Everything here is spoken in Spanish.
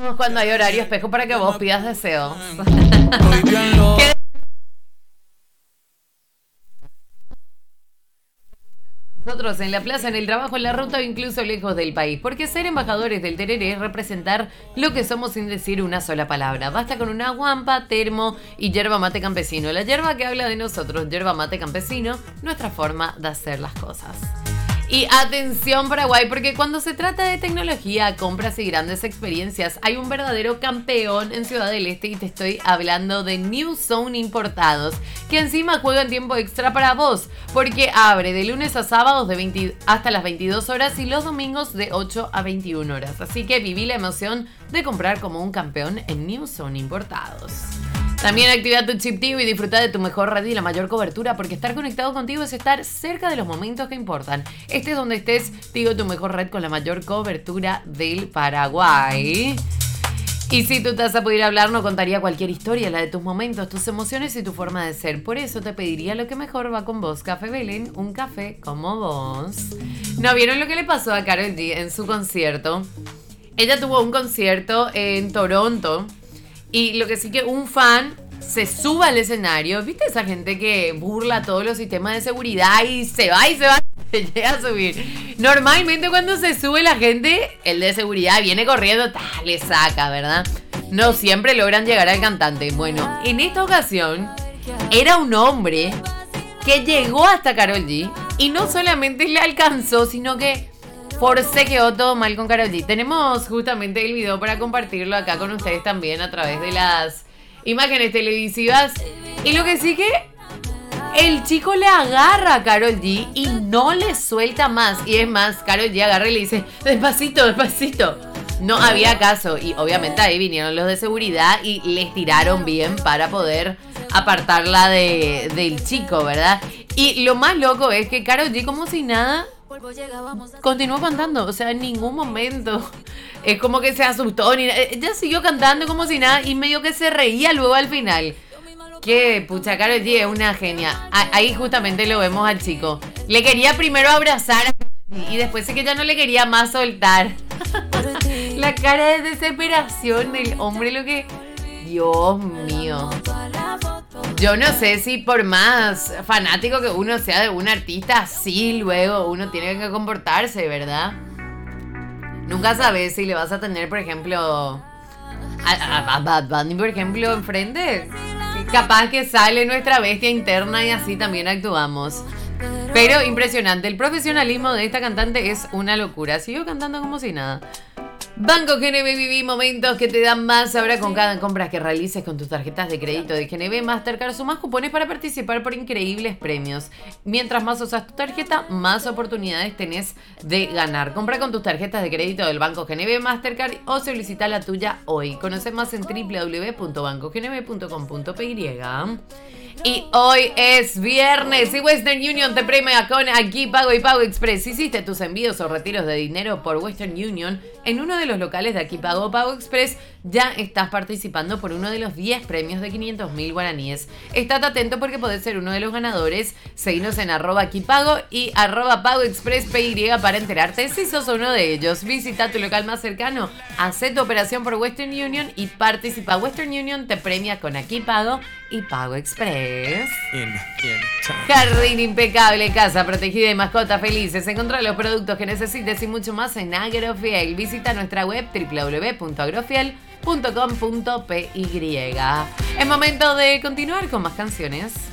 Cuando hay horario espejo para que vos pidas deseos. Nosotros en la plaza, en el trabajo, en la ruta o incluso lejos del país. Porque ser embajadores del tereré es representar lo que somos sin decir una sola palabra. Basta con una guampa, termo y yerba mate campesino. La yerba que habla de nosotros, yerba mate campesino, nuestra forma de hacer las cosas. Y atención Paraguay, porque cuando se trata de tecnología, compras y grandes experiencias, hay un verdadero campeón en Ciudad del Este y te estoy hablando de New Zone Importados, que encima juega en tiempo extra para vos, porque abre de lunes a sábados hasta las 22 horas y los domingos de 8 a 21 horas. Así que viví la emoción de comprar como un campeón en New Zone Importados. También activa tu chip Tigo y disfruta de tu mejor red y la mayor cobertura, porque estar conectado contigo es estar cerca de los momentos que importan. Estés donde estés, Tigo, tu mejor red con la mayor cobertura del Paraguay. Y si tu taza pudiera hablar, no contaría cualquier historia, la de tus momentos, tus emociones y tu forma de ser. Por eso te pediría lo que mejor va con vos, Café Belén, un café como vos. ¿No vieron lo que le pasó a Karol G en su concierto? Ella tuvo un concierto en Toronto. Y lo que sí que un fan se sube al escenario. ¿Viste esa gente que burla todos los sistemas de seguridad y se va, se llega a subir? Normalmente cuando se sube la gente, el de seguridad viene corriendo, le saca, ¿verdad? No siempre logran llegar al cantante. Bueno, en esta ocasión era un hombre que llegó hasta Karol G y no solamente le alcanzó, sino que forcejeó todo mal con Karol G. Tenemos justamente el video para compartirlo acá con ustedes también a través de las imágenes televisivas. Y lo que sí que el chico le agarra a Karol G y no le suelta más. Y es más, Karol G agarra y le dice, despacito, despacito. No había caso. Y obviamente ahí vinieron los de seguridad y les tiraron bien para poder apartarla del chico, ¿verdad? Y lo más loco es que Karol G, como si nada, continuó cantando. O sea, en ningún momento es como que se asustó ni nada. Ella siguió cantando como si nada y medio que se reía luego al final. Que pucha, Karol G es una genia. Ahí justamente lo vemos al chico. Le quería primero abrazar y después es que ya no le quería más soltar. La cara de desesperación del hombre, lo que... Dios mío. Yo no sé si por más fanático que uno sea de un artista, así luego uno tiene que comportarse, ¿verdad? Nunca sabes si le vas a tener, por ejemplo, a Bad Bunny, por ejemplo, enfrente. Capaz que sale nuestra bestia interna y así también actuamos. Pero impresionante, el profesionalismo de esta cantante es una locura. Siguió cantando como si nada. Banco GNB, viví momentos que te dan más ahora con cada compra que realices con tus tarjetas de crédito de GNB Mastercard. Sumás cupones para participar por increíbles premios. Mientras más usas tu tarjeta, más oportunidades tenés de ganar. Compra con tus tarjetas de crédito del Banco GNB Mastercard o solicita la tuya hoy. Conoce más en www.bancognb.com.py. Y hoy es viernes y Western Union te premia con Aquí Pago y Pago Express. Si hiciste tus envíos o retiros de dinero por Western Union en uno de los locales de Aquí Pago o Pago Express, ya estás participando por uno de los 10 premios de 500.000 guaraníes. Estate atento porque podés ser uno de los ganadores. Seguinos en @aquipago y @pagoexpresspy para enterarte si sos uno de ellos. Visita tu local más cercano, hacé tu operación por Western Union y participa. Western Union te premia con Aquí Pago y Pago Express. Jardín impecable, casa protegida y mascotas felices. Encontrá los productos que necesites y mucho más en Agrofiel. Visita nuestra web www.agrofiel.com.py. Es momento de continuar con más canciones.